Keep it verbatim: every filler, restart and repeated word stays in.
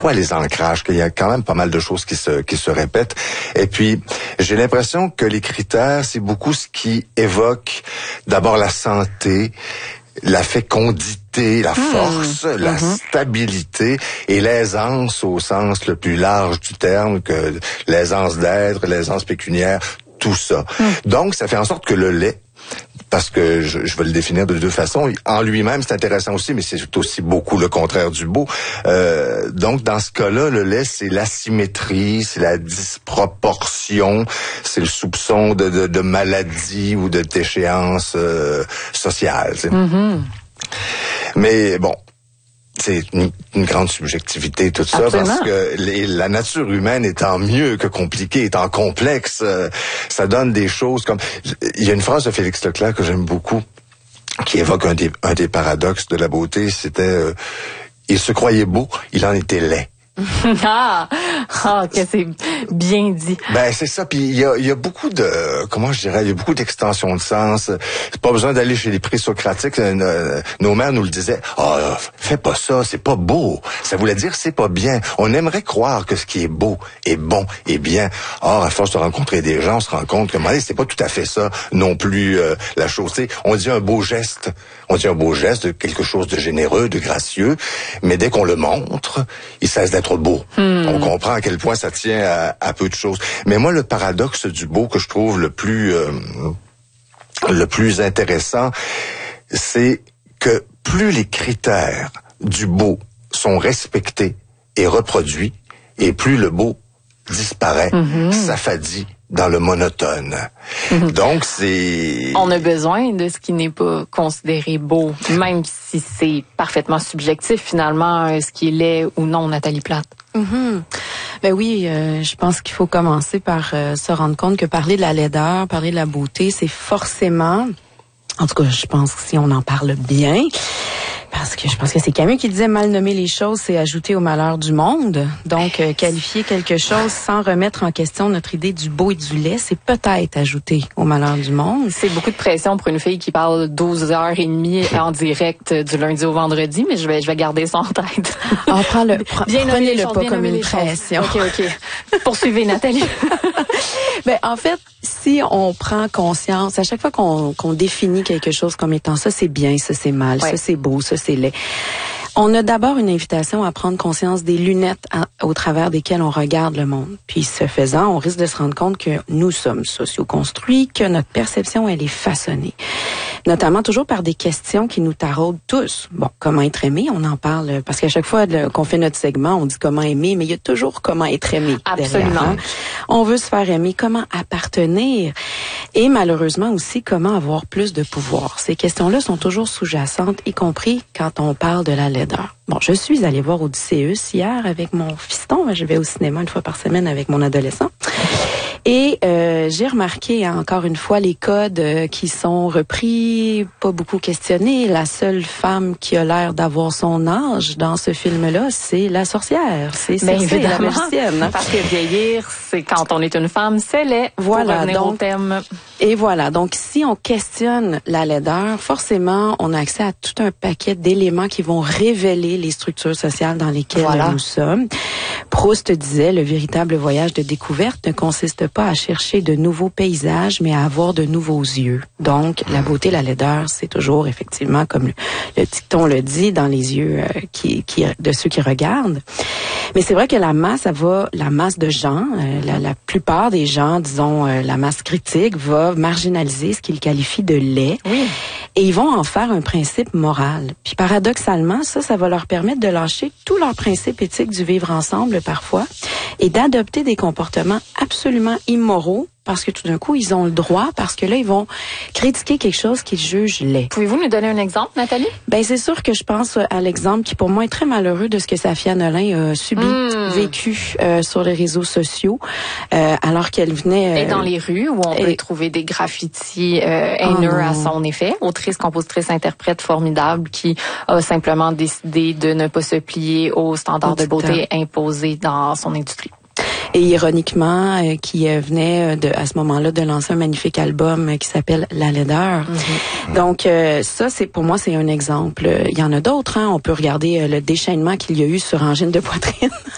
pas les ancrages, qu'il y a quand même pas mal de choses qui se qui se répètent. Et puis, j'ai l'impression que les critères, c'est beaucoup ce qui évoque d'abord la santé, la fécondité, la force, mmh. la mmh. stabilité et l'aisance au sens le plus large du terme, que l'aisance d'être, l'aisance pécuniaire, tout ça. Mmh. Donc, ça fait en sorte que le lait, parce que je, je vais le définir de deux façons. En lui-même, c'est intéressant aussi, mais c'est aussi beaucoup le contraire du beau. Euh, donc, dans ce cas-là, le lait, c'est l'asymétrie, c'est la disproportion, c'est le soupçon de, de, de maladie ou de déchéance euh, sociale. Mm-hmm. Mais bon, c'est une, une grande subjectivité, tout ça, Absolument. Parce que les, la nature humaine étant mieux que compliquée, étant complexe, euh, ça donne des choses comme... Il y a une phrase de Félix Leclerc que j'aime beaucoup, qui évoque un des, un des paradoxes de la beauté, c'était euh, « Il se croyait beau, il en était laid ». ah, ah, que c'est bien dit. Ben c'est ça. Puis il y a, il y a beaucoup de, comment je dirais, il y a beaucoup d'extensions de sens. C'est pas besoin d'aller chez les présocratiques. Euh, nos mères nous le disaient. Ah, oh, fais pas ça, c'est pas beau. Ça voulait dire c'est pas bien. On aimerait croire que ce qui est beau est bon et bien. Or, à force de rencontrer des gens, on se rend compte que allez, c'est pas tout à fait ça non plus euh, la chose. T'sais, on dit un beau geste, on dit un beau geste, quelque chose de généreux, de gracieux, mais dès qu'on le montre, il cesse d'être beau. Hmm. On comprend à quel point ça tient à, à peu de choses. Mais moi, le paradoxe du beau que je trouve le plus euh, le plus intéressant, c'est que plus les critères du beau sont respectés et reproduits, et plus le beau disparaît, mm-hmm. s'affadit dans le monotone. Mm-hmm. Donc, c'est... On a besoin de ce qui n'est pas considéré beau, même si c'est parfaitement subjectif, finalement, ce qui est laid ou non, Nathalie Plante. Mm-hmm. Ben oui, euh, je pense qu'il faut commencer par euh, se rendre compte que parler de la laideur, parler de la beauté, c'est forcément... En tout cas, je pense que si on en parle bien... Parce que je pense que c'est Camus qui disait mal nommer les choses, c'est ajouter au malheur du monde. Donc, euh, qualifier quelque chose sans remettre en question notre idée du beau et du laid, c'est peut-être ajouter au malheur du monde. C'est beaucoup de pression pour une fille qui parle douze heures trente en direct du lundi au vendredi, mais je vais, je vais garder ça en tête. Ah, prends-le, prends, bien prenez-le choses, pas comme une pression. OK, OK. Poursuivez, Nathalie. Ben, en fait, si on prend conscience, à chaque fois qu'on, qu'on définit quelque chose comme étant ça, c'est bien, ça c'est mal, ouais. ça c'est beau, ça c'est laid. On a d'abord une invitation à prendre conscience des lunettes à, au travers desquelles on regarde le monde. Puis, ce faisant, on risque de se rendre compte que nous sommes socio-construits, que notre perception, elle est façonnée. Notamment toujours par des questions qui nous taraudent tous. Bon, comment être aimé, on en parle, parce qu'à chaque fois le, qu'on fait notre segment, on dit comment aimer, mais il y a toujours comment être aimé. Absolument. Derrière, hein? On veut se faire aimer, comment appartenir, et malheureusement aussi comment avoir plus de pouvoir. Ces questions-là sont toujours sous-jacentes, y compris quand on parle de la laideur. Bon, je suis allée voir Odysseus hier avec mon fiston. Je vais au cinéma une fois par semaine avec mon adolescent. Et euh, j'ai remarqué hein, encore une fois les codes euh, qui sont repris, pas beaucoup questionnés. La seule femme qui a l'air d'avoir son âge dans ce film-là, c'est la sorcière. C'est Circé, la magicienne. Parce que vieillir, c'est quand on est une femme, c'est laid. Voilà, donc, au thème. Et voilà, donc si on questionne la laideur, forcément, on a accès à tout un paquet d'éléments qui vont révéler les structures sociales dans lesquelles voilà. nous sommes. Proust disait, le véritable voyage de découverte ne consiste pas à chercher de nouveaux paysages, mais à avoir de nouveaux yeux. Donc, la beauté, la laideur, c'est toujours effectivement, comme le, le dicton le dit, dans les yeux euh, qui, qui, de ceux qui regardent. Mais c'est vrai que la masse, ça va, la masse de gens, euh, la, la plupart des gens, disons, euh, la masse critique, va marginaliser ce qu'ils qualifient de laid. Oui. Et ils vont en faire un principe moral. Puis paradoxalement, ça, ça va leur permettre de lâcher tous leurs principes éthiques du vivre ensemble parfois et d'adopter des comportements absolument immoraux parce que tout d'un coup, ils ont le droit, parce que là, ils vont critiquer quelque chose qu'ils jugent laid. Pouvez-vous nous donner un exemple, Nathalie? Ben, c'est sûr que je pense à l'exemple qui, pour moi, est très malheureux de ce que Safia Nolin a subi, mmh. vécu euh, sur les réseaux sociaux, euh, alors qu'elle venait... Euh, et dans les rues, où on et... peut trouver des graffitis euh, haineux oh à son effet. Autrice, compositrice, interprète formidable qui a simplement décidé de ne pas se plier aux standards de beauté imposés dans son industrie. Et ironiquement, euh, qui euh, venait de, à ce moment-là de lancer un magnifique album euh, qui s'appelle La laideur. Mm-hmm. Donc euh, ça, c'est pour moi, c'est un exemple. Il y en a d'autres. Hein. On peut regarder euh, le déchaînement qu'il y a eu sur Angine de poitrine.